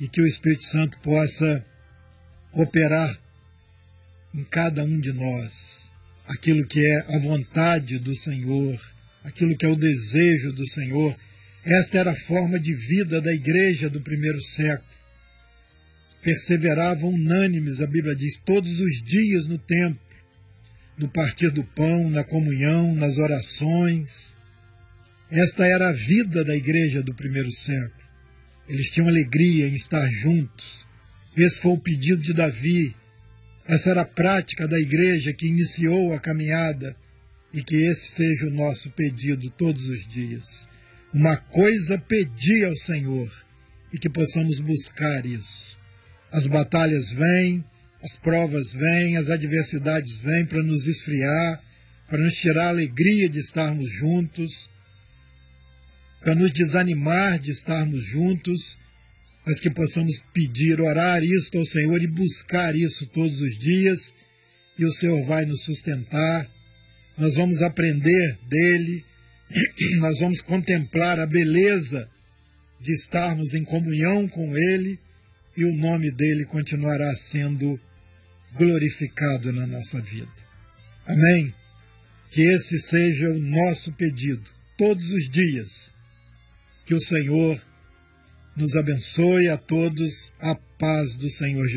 e que o Espírito Santo possa operar em cada um de nós aquilo que é a vontade do Senhor, aquilo que é o desejo do Senhor. Esta era a forma de vida da igreja do primeiro século. Perseveravam unânimes, a Bíblia diz, todos os dias no templo, no partir do pão, na comunhão, nas orações. Esta era a vida da igreja do primeiro século. Eles tinham alegria em estar juntos. Esse foi o pedido de Davi. Essa era a prática da igreja que iniciou a caminhada, e que esse seja o nosso pedido todos os dias. Uma coisa pedi ao Senhor, e que possamos buscar isso. As batalhas vêm, as provas vêm, as adversidades vêm para nos esfriar, para nos tirar a alegria de estarmos juntos, para nos desanimar de estarmos juntos, mas que possamos pedir, orar isto ao Senhor e buscar isso todos os dias, e o Senhor vai nos sustentar. Nós vamos aprender dele, nós vamos contemplar a beleza de estarmos em comunhão com ele, e o nome dele continuará sendo glorificado na nossa vida. Amém? Que esse seja o nosso pedido, todos os dias. Que o Senhor nos abençoe a todos, a paz do Senhor Jesus.